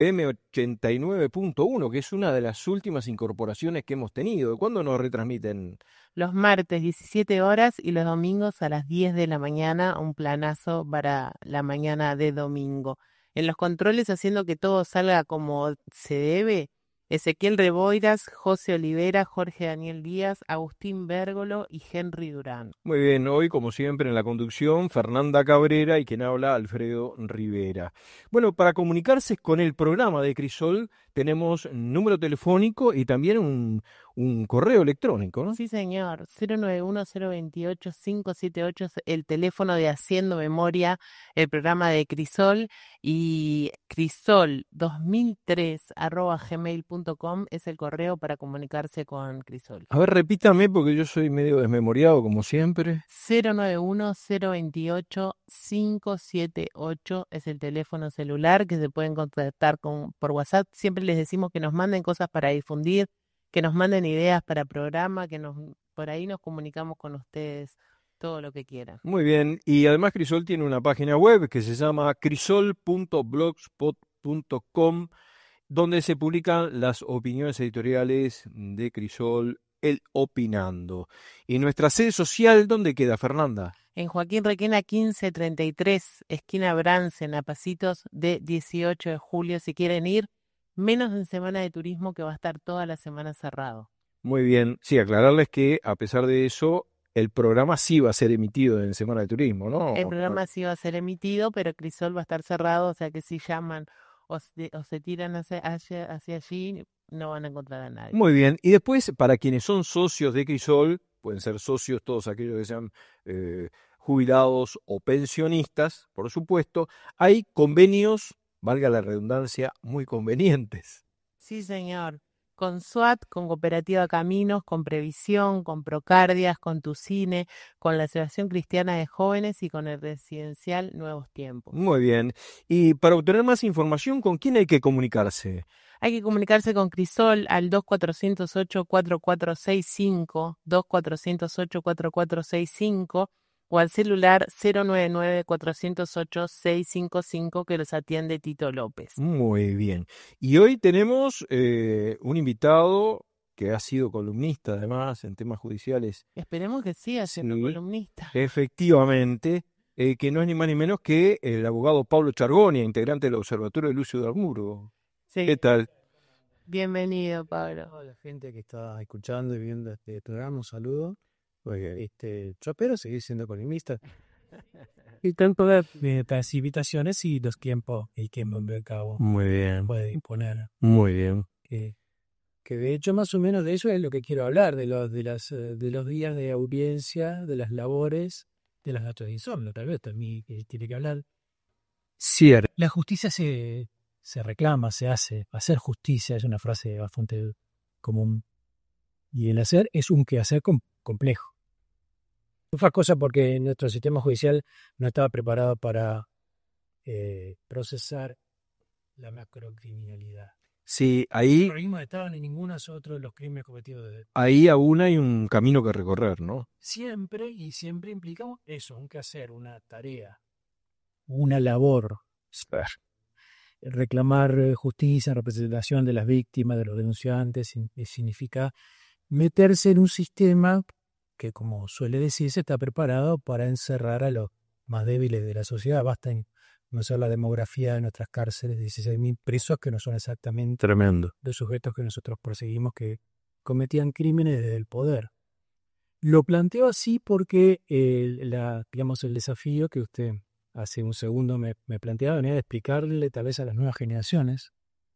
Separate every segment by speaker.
Speaker 1: FM89.1, que es una de las últimas incorporaciones que hemos tenido. ¿Cuándo nos retransmiten?
Speaker 2: Los martes 17 horas y los domingos a las 10 de la mañana, un planazo para la mañana de domingo. En los controles, haciendo que todo salga como se debe, Ezequiel Reboiras, José Olivera, Jorge Daniel Díaz, Agustín Bérgolo y Henry Durán.
Speaker 1: Muy bien, hoy como siempre en la conducción, Fernanda Cabrera y quien habla, Alfredo Rivera. Bueno, para comunicarse con el programa de Crisol tenemos número telefónico y también un correo electrónico, ¿no?
Speaker 2: Sí, señor, 091-028-578 es el teléfono de Haciendo Memoria, el programa de Crisol, y crisol2003@gmail.com es el correo para comunicarse con Crisol.
Speaker 1: A ver, repítame porque yo soy medio desmemoriado como siempre.
Speaker 2: 091-028-578 es el teléfono celular que se pueden contactar por WhatsApp. Siempre les decimos que nos manden cosas para difundir, que nos manden ideas para programa, por ahí nos comunicamos con ustedes todo lo que quieran.
Speaker 1: Muy bien, y además Crisol tiene una página web que se llama crisol.blogspot.com, donde se publican las opiniones editoriales de Crisol, el Opinando. Y nuestra sede social, ¿dónde queda, Fernanda?
Speaker 2: En Joaquín Requena 1533, esquina Bransen, a pasitos de 18 de julio, si quieren ir, menos en semana de turismo que va a estar toda la semana cerrado.
Speaker 1: Muy bien, sí, aclararles que a pesar de eso, el programa sí va a ser emitido en Semana de Turismo, ¿no?
Speaker 2: El programa sí va a ser emitido, pero Crisol va a estar cerrado, o sea que si llaman o se tiran hacia allí, no van a encontrar a nadie.
Speaker 1: Muy bien, y después, para quienes son socios de Crisol, pueden ser socios todos aquellos que sean jubilados o pensionistas, por supuesto, hay convenios, valga la redundancia, muy convenientes.
Speaker 2: Sí, señor. Con SUAT, con Cooperativa Caminos, con Previsión, con Procardias, con Tucine, con la Asociación Cristiana de Jóvenes y con el Residencial Nuevos Tiempos.
Speaker 1: Muy bien, y para obtener más información, ¿con quién hay que comunicarse?
Speaker 2: Hay que comunicarse con Crisol al 2408-4465, 2408-4465 o al celular 099-408-655 que los atiende Tito López.
Speaker 1: Muy bien, y hoy tenemos un invitado que ha sido columnista además en temas judiciales.
Speaker 2: Esperemos que siga siendo
Speaker 1: Sí,
Speaker 2: columnista.
Speaker 1: efectivamente, que no es ni más ni menos que el abogado Pablo Chargonia, integrante del Observatorio de Lucio D'Amuro. ¿Qué
Speaker 2: Sí,
Speaker 1: tal?
Speaker 2: bienvenido, Pablo.
Speaker 3: A la gente que está escuchando y viendo este programa, un saludo. Yo espero seguir siendo columnista. Y tanto de las invitaciones y los tiempos y que me cabo
Speaker 1: Muy bien,
Speaker 3: puede imponer.
Speaker 1: muy bien.
Speaker 3: Que de hecho más o menos de eso es lo que quiero hablar, de los días de audiencia, de las labores, de las datos de insomnio, tal vez también que tiene que hablar.
Speaker 1: Cierto.
Speaker 3: La justicia se reclama, se hace. Hacer justicia es una frase bastante común. Y el hacer es un quehacer complejo. Otra cosa porque nuestro sistema judicial no estaba preparado para procesar la macrocriminalidad.
Speaker 1: Sí,
Speaker 3: Los terrorismos no estaban en ninguno otro de los crímenes cometidos.
Speaker 1: ahí aún hay un camino que recorrer, ¿no?
Speaker 3: Siempre implicamos eso, un quehacer, una tarea, una labor. Reclamar justicia, representación de las víctimas, de los denunciantes, significa meterse en un sistema que, como suele decirse, está preparado para encerrar a los más débiles de la sociedad. Basta conocer la demografía de nuestras cárceles, 16.000 presos que no son exactamente
Speaker 1: Tremendo.
Speaker 3: los sujetos que nosotros perseguimos, que cometían crímenes desde el poder. Lo planteo así porque el desafío que usted hace un segundo me planteaba venía de explicarle tal vez a las nuevas generaciones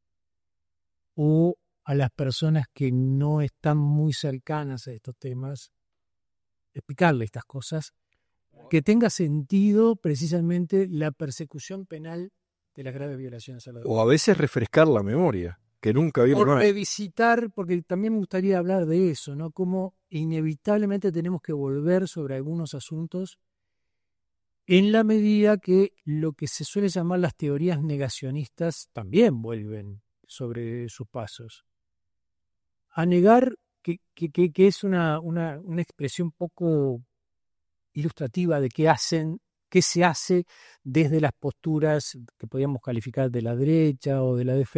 Speaker 3: o a las personas que no están muy cercanas a estos temas, explicarle estas cosas, que tenga sentido precisamente la persecución penal de las graves violaciones a la
Speaker 1: O a veces refrescar la memoria, que nunca vimos.
Speaker 3: o revisitar, porque también me gustaría hablar de eso, ¿no? Cómo inevitablemente tenemos que volver sobre algunos asuntos en la medida que lo que se suele llamar las teorías negacionistas también vuelven sobre sus pasos. A negar que es una expresión poco ilustrativa de qué se hace desde las posturas que podríamos calificar de la derecha o de la defensa.